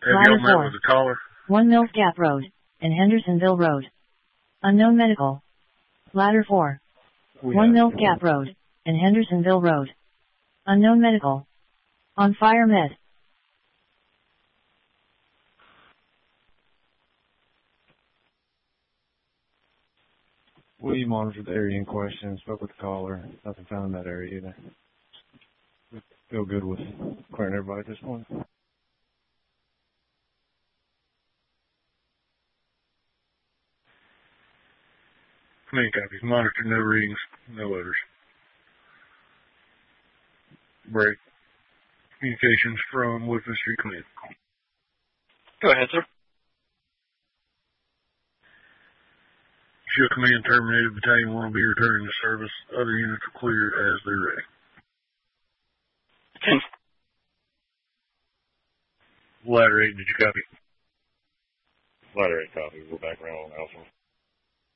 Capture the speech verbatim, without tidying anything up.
Have Ladder y'all met four. with the caller? one Mills Gap Road and Hendersonville Road. Unknown medical. Ladder four. We one have. Mills Gap Road and Hendersonville Road. Unknown medical. On fire med. We monitored the area in question, spoke with the caller. Nothing found in that area either. We feel good with clearing everybody at this point. Command copies. Monitor, no readings, no odors. Break. Communications from Woodford Street Command. Go ahead, sir. Show command terminated. Battalion one will be returning to service. Other units will clear as they're ready. ten. Ladder eight, did you copy? Ladder eight copy. We're back around on Alpha.